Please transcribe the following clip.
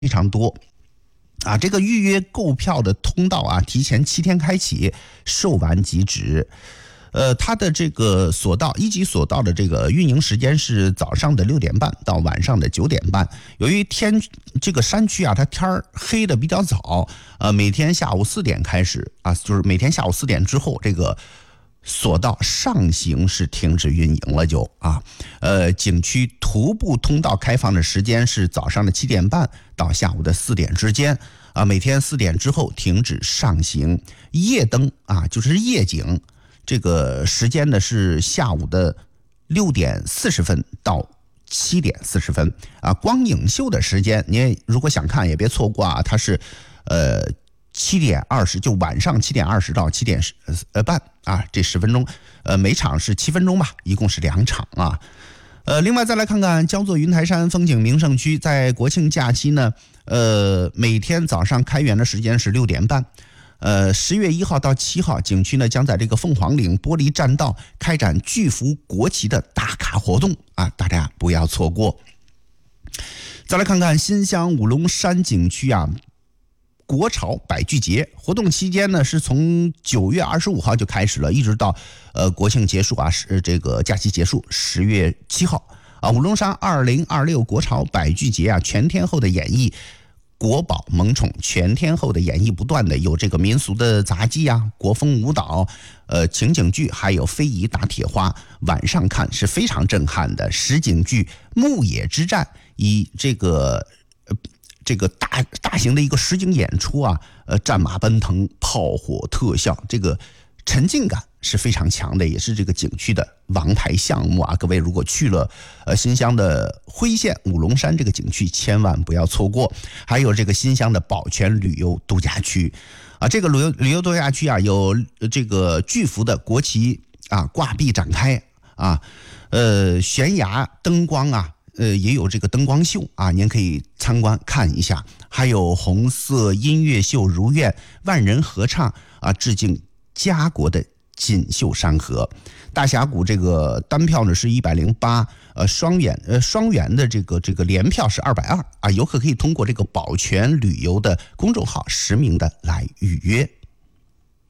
非常多。这个预约购票的通道提前7天开启，售完即止。它的这个一级索道的这个运营时间是早上的6点半到晚上的9点半。由于这个山区它天黑的比较早，每天下午4点开始就是每天下午4点之后，这个索道上行是停止运营了景区徒步通道开放的时间是早上的7点半到下午的4点之间每天4点之后停止上行。夜灯就是夜景，这个时间呢是下午的6点40分到7点40分光影秀的时间，您如果想看也别错过它是7点20，就晚上7点20到7点半这10分钟，每场是7分钟吧，一共是2场另外再来看看焦作云台山风景名胜区，在国庆假期呢，每天早上开园的时间是6点半。10月1号到7号，景区呢将在这个凤凰岭玻璃栈道开展巨幅国旗的打卡活动大家不要错过。再来看看新乡五龙山景区国潮百具节活动期间呢，是从9月25号就开始了，一直到国庆结束这个假期结束10月7号五龙山2026国潮百具节全天候的演绎国宝萌宠，全天候的演绎不断的，有这个民俗的杂技国风舞蹈情景剧，还有非遗打铁花，晚上看是非常震撼的。实景剧牧野之战，以这个大型的一个实景演出战马奔腾，炮火特效，这个沉浸感是非常强的，也是这个景区的王牌项目各位如果去了新乡的徽县五龙山这个景区，千万不要错过。还有这个新乡的宝泉旅游度假区这个旅游度假区有这个巨幅的国旗挂壁展开悬崖灯光也有这个灯光秀您可以参观看一下。还有红色音乐秀如愿，万人合唱致敬家国的锦绣山河。大峡谷这个单票呢是108，双元的这个联票是220游客可以通过这个宝泉旅游的公众号实名的来预约。